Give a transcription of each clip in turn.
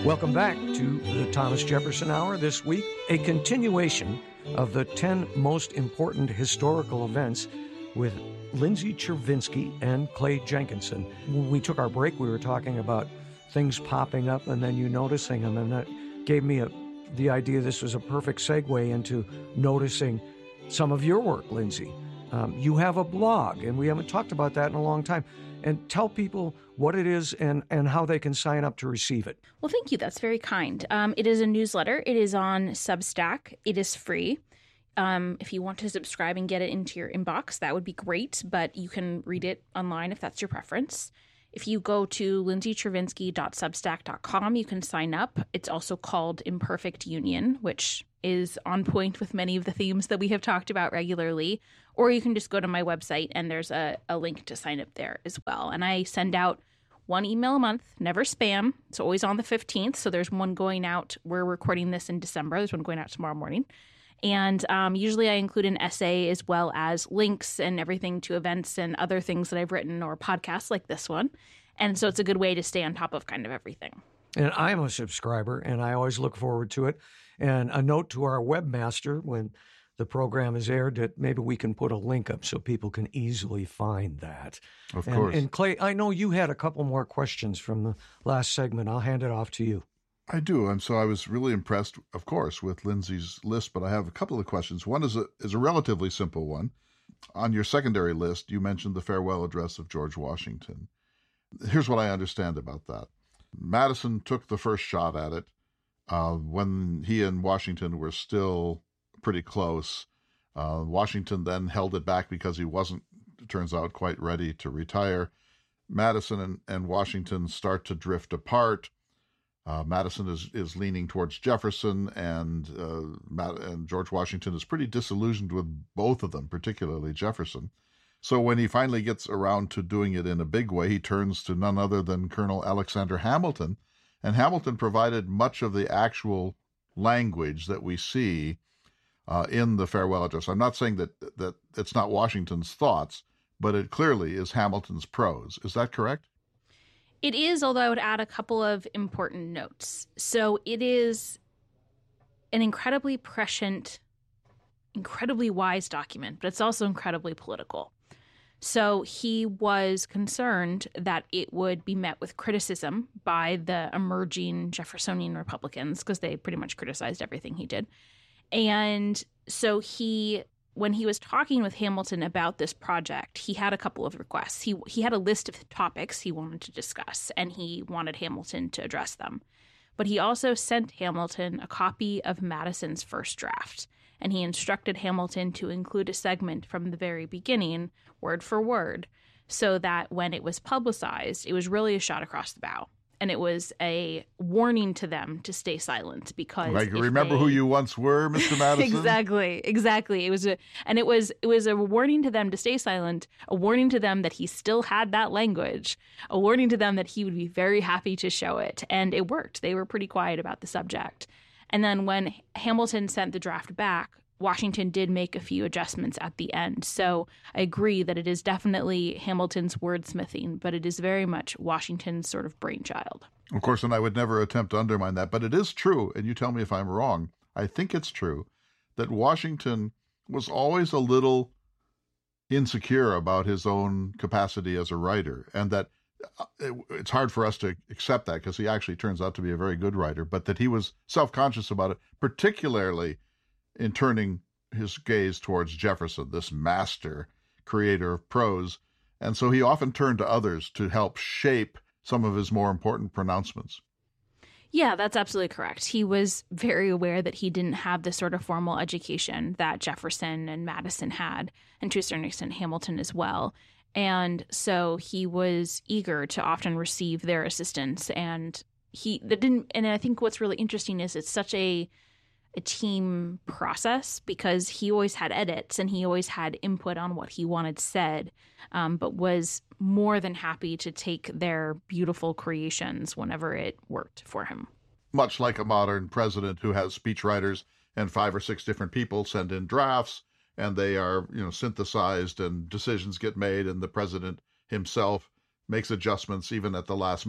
Welcome back to the Thomas Jefferson Hour. This week, a continuation of the 10 most important historical events with Lindsay Chervinsky and Clay Jenkinson. When we took our break, we were talking about things popping up and then you noticing them, and that gave me the idea this was a perfect segue into noticing some of your work, Lindsay. You have a blog, and we haven't talked about that in a long time. And tell people what it is and how they can sign up to receive it. Well, thank you. That's very kind. It is a newsletter. It is on Substack. It is free. If you want to subscribe and get it into your inbox, that would be great, but you can read it online if that's your preference. If you go to lindsaychervinsky.substack.com, you can sign up. It's also called Imperfect Union, which is on point with many of the themes that we have talked about regularly. Or you can just go to my website and there's a link to sign up there as well. And I send out one email a month, never spam. It's always on the 15th. So there's one going out. We're recording this in December. There's one going out tomorrow morning. And usually I include an essay as well as links and everything to events and other things that I've written or podcasts like this one. And so it's a good way to stay on top of kind of everything. And I'm a subscriber, and I always look forward to it. And a note to our webmaster when the program is aired that maybe we can put a link up so people can easily find that. Of course. And Clay, I know you had a couple more questions from the last segment. I'll hand it off to you. I do. And so I was really impressed, of course, with Lindsay's list, but I have a couple of questions. One is a relatively simple one. On your secondary list, you mentioned the farewell address of George Washington. Here's what I understand about that. Madison took the first shot at it when he and Washington were still pretty close. Washington then held it back because he wasn't, it turns out, quite ready to retire. Madison and Washington start to drift apart. Madison is leaning towards Jefferson, and George Washington is pretty disillusioned with both of them, particularly Jefferson. So when he finally gets around to doing it in a big way, he turns to none other than Colonel Alexander Hamilton, and Hamilton provided much of the actual language that we see in the farewell address. I'm not saying that it's not Washington's thoughts, but it clearly is Hamilton's prose. Is that correct? It is, although I would add a couple of important notes. So it is an incredibly prescient, incredibly wise document, but it's also incredibly political. So he was concerned that it would be met with criticism by the emerging Jeffersonian Republicans, because they pretty much criticized everything he did. And so when he was talking with Hamilton about this project, he had a couple of requests. He had a list of topics he wanted to discuss, and he wanted Hamilton to address them. But he also sent Hamilton a copy of Madison's first draft, and he instructed Hamilton to include a segment from the very beginning, word for word, so that when it was publicized, it was really a shot across the bow. And it was a warning to them to stay silent, because like, remember who you once were, Mr. Madison? Exactly. It was a warning to them to stay silent, a warning to them that he still had that language, a warning to them that he would be very happy to show it. And it worked. They were pretty quiet about the subject. And then when Hamilton sent the draft back, Washington did make a few adjustments at the end. So I agree that it is definitely Hamilton's wordsmithing, but it is very much Washington's sort of brainchild. Of course, and I would never attempt to undermine that, but it is true, and you tell me if I'm wrong, I think it's true, that Washington was always a little insecure about his own capacity as a writer, and that it's hard for us to accept that because he actually turns out to be a very good writer, but that he was self-conscious about it, particularly in turning his gaze towards Jefferson, this master creator of prose. And so he often turned to others to help shape some of his more important pronouncements. Yeah, that's absolutely correct. He was very aware that he didn't have the sort of formal education that Jefferson and Madison had, and to a certain extent Hamilton as well. And so he was eager to often receive their assistance. And I think what's really interesting is it's such a team process, because he always had edits and he always had input on what he wanted said, but was more than happy to take their beautiful creations whenever it worked for him. Much like a modern president who has speechwriters and 5 or 6 different people send in drafts, and they are, synthesized, and decisions get made, and the president himself makes adjustments even at the last minute.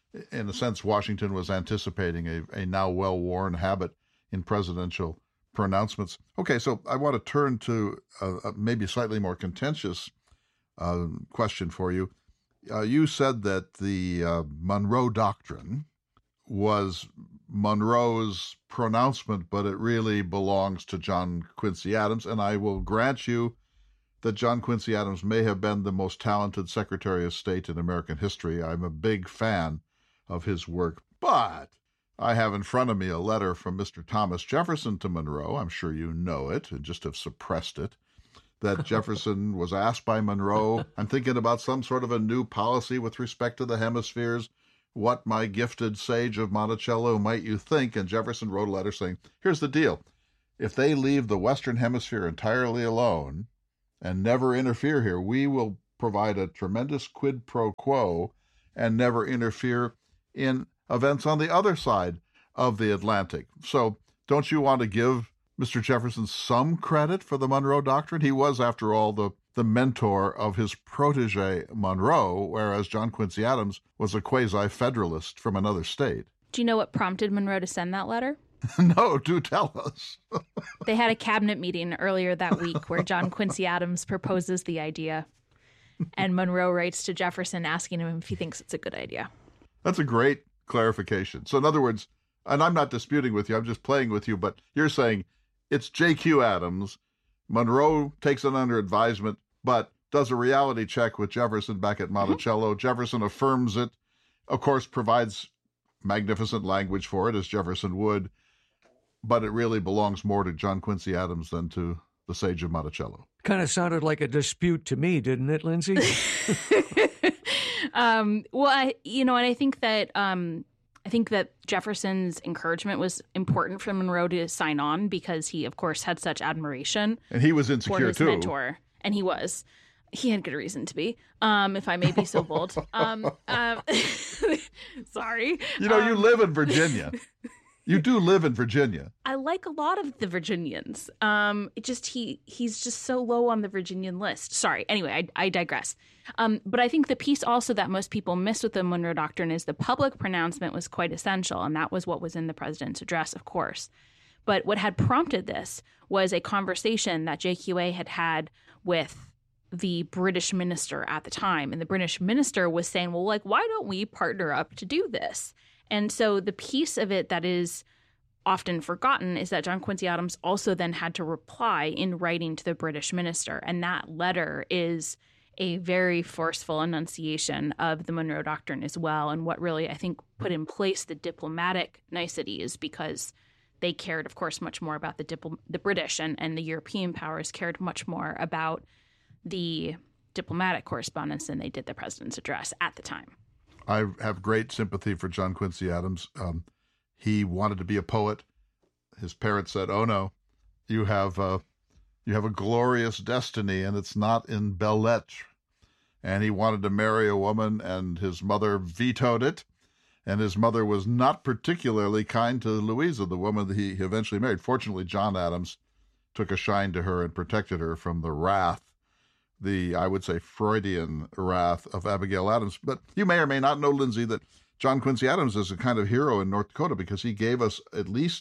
in a sense, Washington was anticipating a now well-worn habit in presidential pronouncements. Okay, so I want to turn to maybe a slightly more contentious question for you. You said that the Monroe Doctrine was Monroe's pronouncement, but it really belongs to John Quincy Adams, and I will grant you that John Quincy Adams may have been the most talented Secretary of State in American history. I'm a big fan of his work, but I have in front of me a letter from Mr. Thomas Jefferson to Monroe. I'm sure you know it and just have suppressed it. That Jefferson was asked by Monroe, I'm thinking about some sort of a new policy with respect to the hemispheres. What, my gifted sage of Monticello, might you think? And Jefferson wrote a letter saying, here's the deal. If they leave the Western Hemisphere entirely alone and never interfere here, we will provide a tremendous quid pro quo and never interfere in events on the other side of the Atlantic. So don't you want to give Mr. Jefferson some credit for the Monroe Doctrine? He was, after all, the mentor of his protege Monroe, whereas John Quincy Adams was a quasi-federalist from another state. Do you know what prompted Monroe to send that letter? No, do tell us. They had a cabinet meeting earlier that week where John Quincy Adams proposes the idea, and Monroe writes to Jefferson asking him if he thinks it's a good idea. That's a great clarification. So in other words, and I'm not disputing with you, I'm just playing with you, but you're saying it's J.Q. Adams. Monroe takes it under advisement, but does a reality check with Jefferson back at Monticello. Mm-hmm. Jefferson affirms it, of course, provides magnificent language for it, as Jefferson would, but it really belongs more to John Quincy Adams than to the sage of Monticello. Kind of sounded like a dispute to me, didn't it, Lindsay? Well, I think that Jefferson's encouragement was important for Monroe to sign on because he, of course, had such admiration. And he was insecure, for his too. Mentor. And he was. He had good reason to be, if I may be so bold. Sorry. You live in Virginia. You do live in Virginia. I like a lot of the Virginians. He's just so low on the Virginian list. Sorry. Anyway, I digress. But I think the piece also that most people miss with the Monroe Doctrine is the public pronouncement was quite essential, and that was what was in the president's address, of course. But what had prompted this was a conversation that JQA had had with the British minister at the time. And the British minister was saying, well, why don't we partner up to do this? And so the piece of it that is often forgotten is that John Quincy Adams also then had to reply in writing to the British minister. And that letter is a very forceful enunciation of the Monroe Doctrine as well, and what really, I think, put in place the diplomatic niceties, because they cared, of course, much more about the British and the European powers cared much more about the diplomatic correspondence than they did the president's address at the time. I have great sympathy for John Quincy Adams. He wanted to be a poet. His parents said, "Oh no, you have a glorious destiny, and it's not in belles lettres." And he wanted to marry a woman, and his mother vetoed it. And his mother was not particularly kind to Louisa, the woman that he eventually married. Fortunately, John Adams took a shine to her and protected her from the wrath, I would say, Freudian wrath of Abigail Adams. But you may or may not know, Lindsay, that John Quincy Adams is a kind of hero in North Dakota because he gave us at least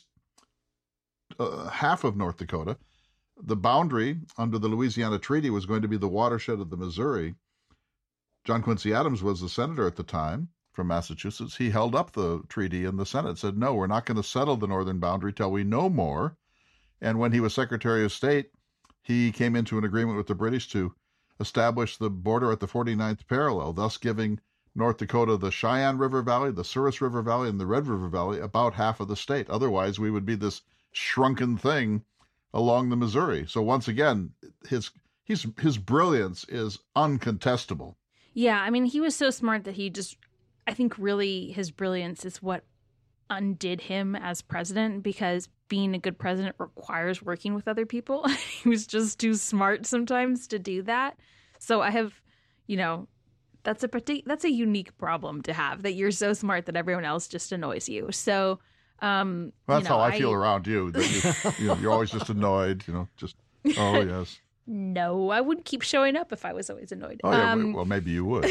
half of North Dakota. The boundary under the Louisiana Treaty was going to be the watershed of the Missouri. John Quincy Adams was the senator at the time from Massachusetts. He held up the treaty in the Senate, said, no, we're not going to settle the northern boundary till we know more. And when he was Secretary of State, he came into an agreement with the British to establish the border at the 49th parallel, thus giving North Dakota the Cheyenne River Valley, the Souris River Valley, and the Red River Valley, about half of the state. Otherwise, we would be this shrunken thing along the Missouri. So once again, his brilliance is uncontestable. Yeah, I mean, he was so smart that I think really his brilliance is what undid him as president, because being a good president requires working with other people. He was just too smart sometimes to do that. So I have, that's a unique problem to have, that you're so smart that everyone else just annoys you. So that's how I feel around you. That you're always just annoyed, just, oh, yes. No, I wouldn't keep showing up if I was always annoyed. Oh, yeah, well, maybe you would.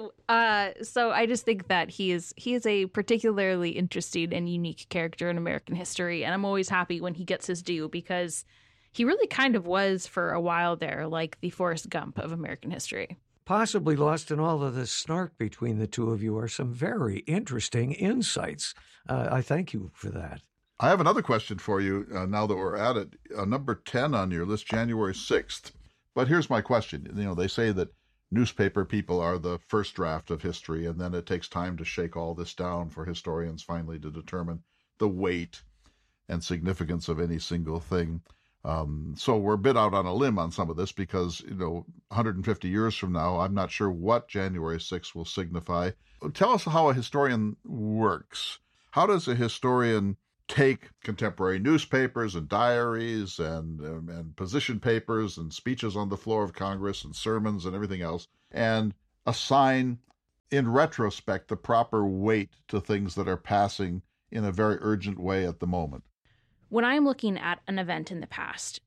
So I just think that he is a particularly interesting and unique character in American history, and I'm always happy when he gets his due because he really kind of was for a while there like the Forrest Gump of American history. Possibly lost in all of the snark between the two of you are some very interesting insights. I thank you for that. I have another question for you now that we're at it. Number 10 on your list, January 6th. But here's my question. They say that newspaper people are the first draft of history, and then it takes time to shake all this down for historians finally to determine the weight and significance of any single thing. So we're a bit out on a limb on some of this because, 150 years from now, I'm not sure what January 6th will signify. Tell us how a historian works. How does a historian take contemporary newspapers and diaries and position papers and speeches on the floor of Congress and sermons and everything else and assign, in retrospect, the proper weight to things that are passing in a very urgent way at the moment? When I'm looking at an event in the past,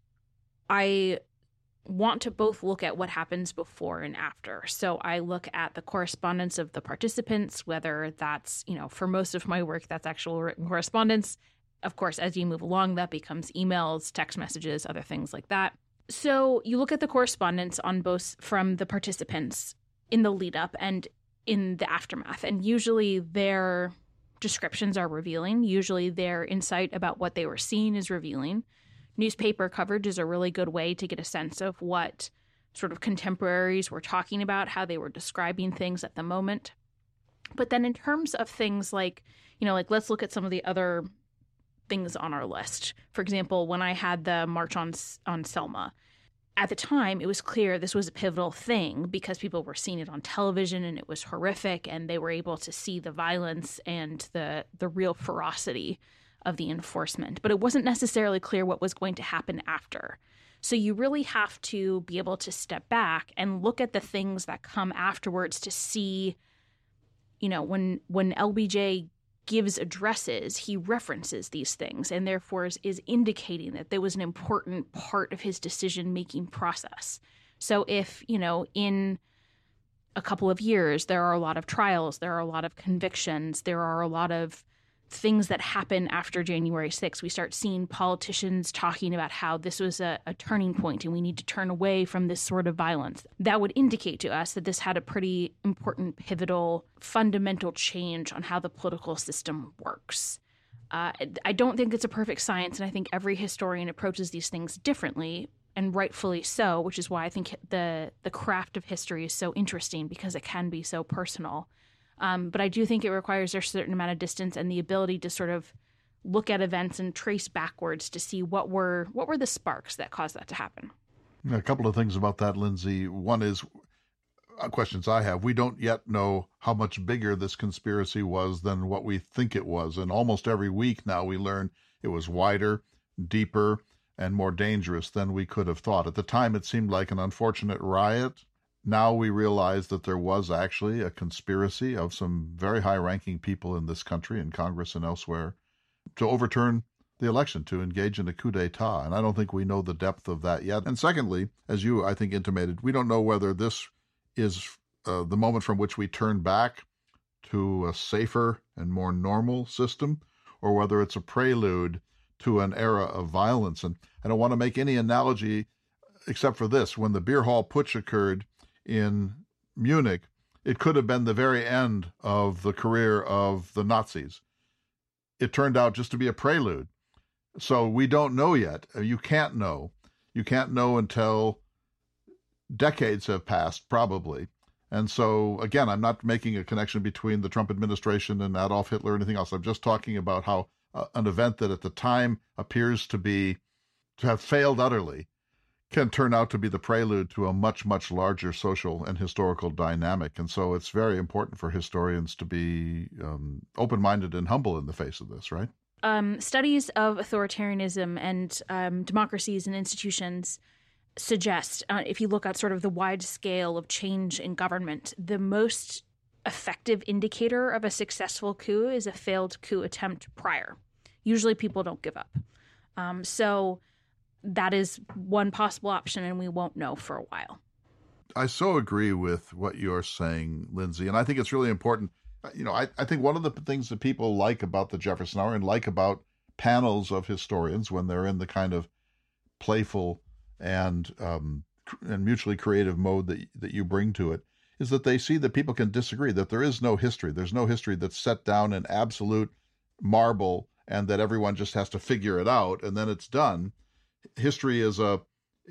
I want to both look at what happens before and after. So I look at the correspondence of the participants, whether that's, for most of my work, that's actual written correspondence. Of course, as you move along, that becomes emails, text messages, other things like that. So you look at the correspondence on both from the participants in the lead up and in the aftermath. And usually their descriptions are revealing. Usually their insight about what they were seeing is revealing. Newspaper coverage is a really good way to get a sense of what sort of contemporaries were talking about, how they were describing things at the moment. But then in terms of things like, let's look at some of the other things on our list. For example, when I had the March on Selma, at the time, it was clear this was a pivotal thing because people were seeing it on television and it was horrific and they were able to see the violence and the real ferocity of the enforcement. But it wasn't necessarily clear what was going to happen after. So you really have to be able to step back and look at the things that come afterwards to see, when LBJ gives addresses, he references these things and therefore is indicating that there was an important part of his decision-making process. So if, in a couple of years, there are a lot of trials, there are a lot of convictions, there are a lot of things that happen after January 6th, we start seeing politicians talking about how this was a turning point and we need to turn away from this sort of violence. That would indicate to us that this had a pretty important, pivotal, fundamental change on how the political system works. I don't think it's a perfect science, and I think every historian approaches these things differently, and rightfully so, which is why I think the craft of history is so interesting because it can be so personal. But I do think it requires a certain amount of distance and the ability to sort of look at events and trace backwards to see what were the sparks that caused that to happen. A couple of things about that, Lindsay. One is questions I have. We don't yet know how much bigger this conspiracy was than what we think it was. And almost every week now we learn it was wider, deeper, and more dangerous than we could have thought. At the time, it seemed like an unfortunate riot. Now we realize that there was actually a conspiracy of some very high-ranking people in this country, in Congress and elsewhere, to overturn the election, to engage in a coup d'etat. And I don't think we know the depth of that yet. And secondly, as you, I think, intimated, we don't know whether this is the moment from which we turn back to a safer and more normal system, or whether it's a prelude to an era of violence. And I don't want to make any analogy except for this. When the beer hall putsch occurred in Munich, it could have been the very end of the career of the Nazis. It turned out just to be a prelude. So we don't know yet. You can't know. You can't know until decades have passed, probably. And so, again, I'm not making a connection between the Trump administration and Adolf Hitler or anything else. I'm just talking about how an event that at the time appears to have failed utterly can turn out to be the prelude to a much, much larger social and historical dynamic. And so it's very important for historians to be open-minded and humble in the face of this, right? Studies of authoritarianism and democracies and institutions suggest, if you look at sort of the wide scale of change in government, the most effective indicator of a successful coup is a failed coup attempt prior. Usually people don't give up. So that is one possible option, and we won't know for a while. I so agree with what you're saying, Lindsay, and I think it's really important. I think one of the things that people like about the Jefferson Hour and like about panels of historians when they're in the kind of playful and mutually creative mode that you bring to it is that they see that people can disagree, that there is no history. There's no history that's set down in absolute marble and that everyone just has to figure it out and then it's done. History is a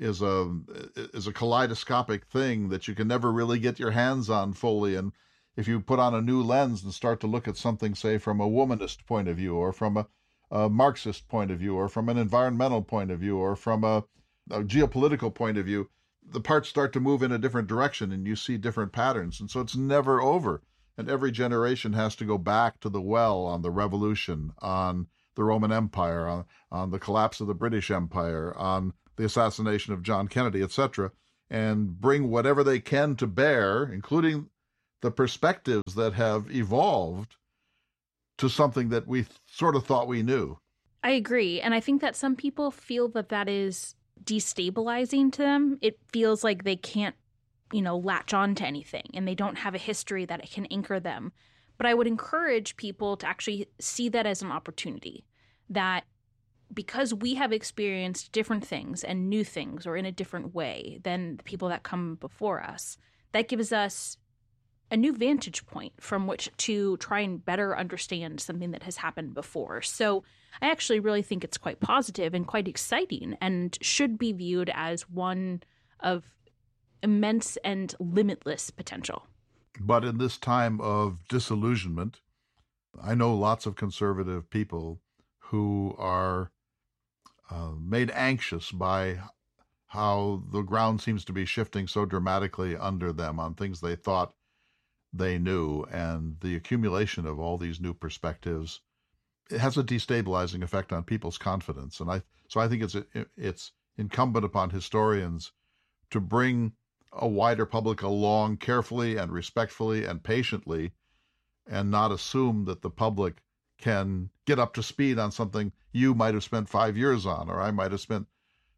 kaleidoscopic thing that you can never really get your hands on fully. And if you put on a new lens and start to look at something, say, from a womanist point of view, or from a Marxist point of view, or from an environmental point of view, or from a geopolitical point of view, the parts start to move in a different direction and you see different patterns. And so it's never over. And every generation has to go back to the well on the revolution, on the Roman Empire, on the collapse of the British Empire, on the assassination of John Kennedy, etc., and bring whatever they can to bear, including the perspectives that have evolved to something that we sort of thought we knew. I agree. And I think that some people feel that is destabilizing to them. It feels like they can't, latch on to anything and they don't have a history that it can anchor them. But I would encourage people to actually see that as an opportunity, that because we have experienced different things and new things or in a different way than the people that come before us, that gives us a new vantage point from which to try and better understand something that has happened before. So I actually really think it's quite positive and quite exciting and should be viewed as one of immense and limitless potential. But in this time of disillusionment, I know lots of conservative people who are made anxious by how the ground seems to be shifting so dramatically under them on things they thought they knew, and the accumulation of all these new perspectives, it has a destabilizing effect on people's confidence. And so I think it's incumbent upon historians to bring a wider public along carefully and respectfully and patiently, and not assume that the public can get up to speed on something you might have spent 5 years on, or I might have spent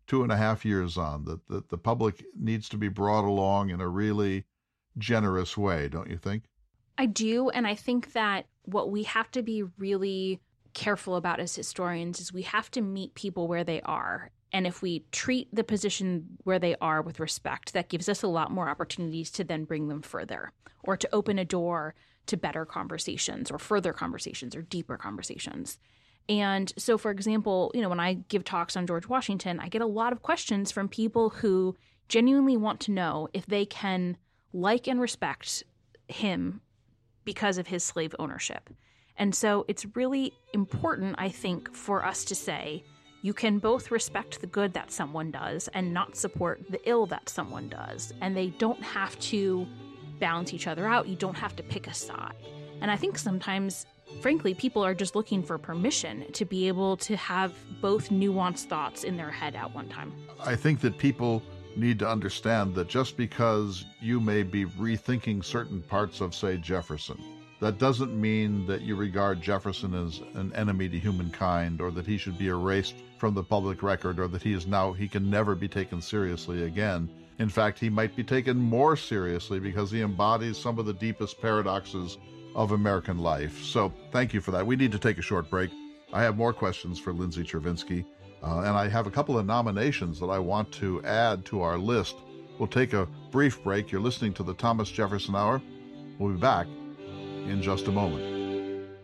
2.5 years on. That the public needs to be brought along in a really generous way, don't you think? I do, and I think that what we have to be really careful about as historians is we have to meet people where they are. And if we treat the position where they are with respect, that gives us a lot more opportunities to then bring them further or to open a door to better conversations or further conversations or deeper conversations. And so, for example, when I give talks on George Washington, I get a lot of questions from people who genuinely want to know if they can like and respect him because of his slave ownership. And so it's really important, I think, for us to say, you can both respect the good that someone does and not support the ill that someone does. And they don't have to balance each other out. You don't have to pick a side. And I think sometimes, frankly, people are just looking for permission to be able to have both nuanced thoughts in their head at one time. I think that people need to understand that just because you may be rethinking certain parts of, say, Jefferson, that doesn't mean that you regard Jefferson as an enemy to humankind, or that he should be erased from the public record, or that he can never be taken seriously again. In fact, he might be taken more seriously because he embodies some of the deepest paradoxes of American life. So thank you for that. We need to take a short break. I have more questions for Lindsay Chervinsky, and I have a couple of nominations that I want to add to our list. We'll take a brief break. You're listening to the Thomas Jefferson Hour. We'll be back in just a moment.